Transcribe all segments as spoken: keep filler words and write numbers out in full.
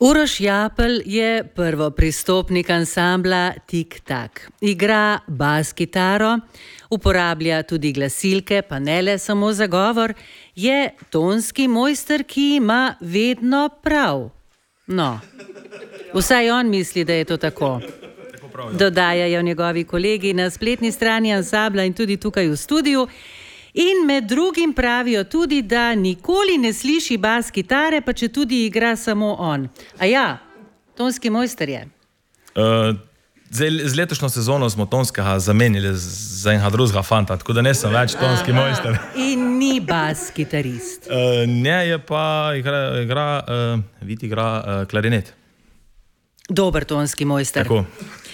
Uroš Japelj je prvopristopnik ansambla Tik Tak. Igra bas kitaro, uporablja tudi glasilke, pa ne le samo za govor, je tonski mojster, ki ima vedno prav. No, vsaj on misli, da je to tako. Dodajajo njegovi kolegi na spletni strani ansambla in tudi tukaj v studiu. In med drugim pravijo tudi, da nikoli ne sliši bas kitare, pa če tudi igra samo on. A ja, tonski mojster je. Uh, zdaj, z letošnjo sezono smo tonskega zamenili za enega drugega fanta, tako da ne sem več tonski mojster. In ni bas kitarist. Uh, ne, je pa igra, igra uh, vid igra uh, klarinet. Dober tonski mojster. Tako.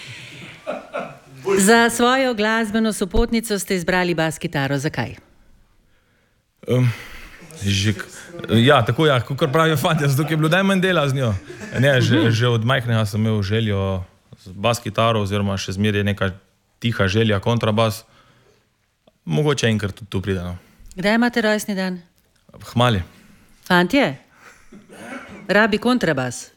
Za svojo glasbeno sopotnico ste izbrali bas kitaro. Zakaj? Um, že, ja, tako ja, kot pravijo fanti, zato je bilo najmanj dela z njo. Ne, že, že od majhnega sem imel željo z bas kitaro, oziroma še zmeraj neka tiha želja, kontrabas. Mogoče enkrat tudi tu pride. No. Kdaj imate rojstni dan? Hmali. Fantje? Rabi kontrabas.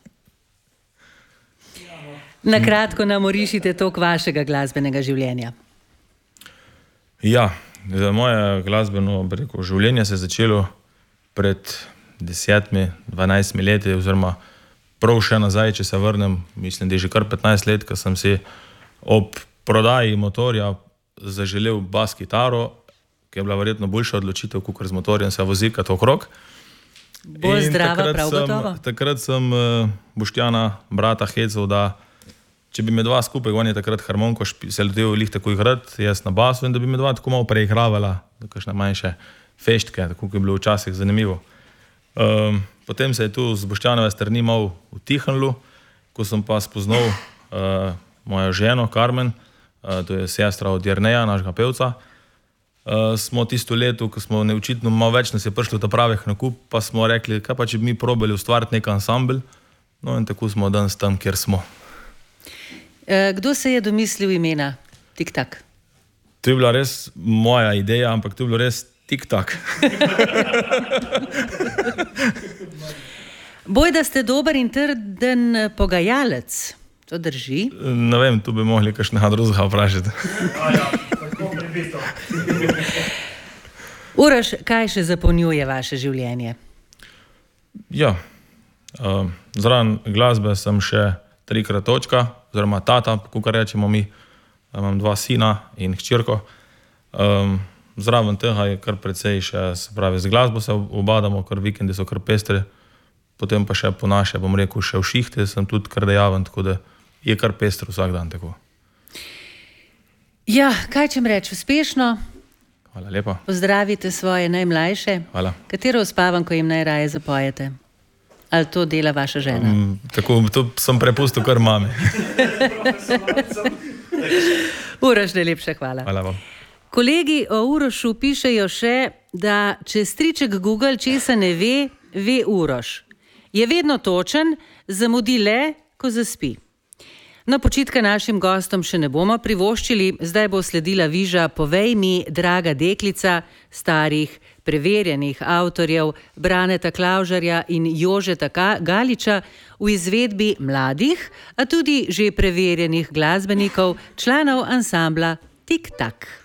Na kratko nam orišite tok vašega glasbenega življenja. Ja, moje glasbeno rekel, življenje se je začelo pred desetimi, dvanajstimi leti, oziroma prav še nazaj, če se vrnem, mislim, da je že kar petnajst let, ko sem si ob prodaji motorja zaželel bas kitaro, ki je bila verjetno boljša odločitev, kot z motorjem se vozikati okrog. Bolj zdrava, prav gotovo. Takrat sem uh, Boštjana, brata, hecal, da če bi me dva skupaj, on je takrat harmoniko se letel lih tako igrati, jaz na basu, in da bi me dva tako malo preigravala, da kakšne manjše feštke, tako ki je bilo včasih zanimivo. Um, potem se je tu z Boštjanove strani malo utihnilo, ko sem pa spoznal uh, mojo ženo, Karmen, uh, to je sestra od Jerneja, našega pevca. Uh, smo tisto leto, ko smo neočitno malo več nas je prišlo ta pravih nakup, pa smo rekli, kaj pa če bi mi probali ustvariti nek ansambl, no in tako smo danes tam, kjer smo. Kdo se je domislil imena Tik Tak? To je bila res moja ideja, ampak to je bilo res Tik Tak. Boj, da ste dober in trden pogajalec. To drži? Ne vem, tu bi mogli kakšnega drugega vprašati. Uroš, kaj še zapolnjuje vaše življenje? Ja, uh, zraven glasbe sem še trikrat očka, oziroma tata, kakor rečemo mi, imam dva sina in hčerko. Um, zraven tega je kar precej še, se pravi, z glasbo se obadamo, kar vikendi so kar pestre, potem pa še po naše, bom rekel, še v šihte sem tudi kar dejaven, tako da je kar pestro vsak dan tako. Ja, kaj čem reči, uspešno. Hvala lepa. Pozdravite svoje najmlajše. Hvala. Katero uspavanko jim najraje zapojete? Ali to dela vaša žena? Um, tako, to sem prepustil kar mame. Uroš, najlepša hvala. Hvala vam. Kolegi o Urošu pišejo še, da če striček Google česa ne ve, ve Uroš. Je vedno točen, zamudi le, ko zaspi. No, počitka našim gostom še ne bomo privoščili, zdaj bo sledila viža Povej mi, draga deklica, starih, preverjenih avtorjev Braneta Klavžarja in Jožeta Galiča v izvedbi mladih, a tudi že preverjenih glasbenikov, članov ansambla Tik Tak.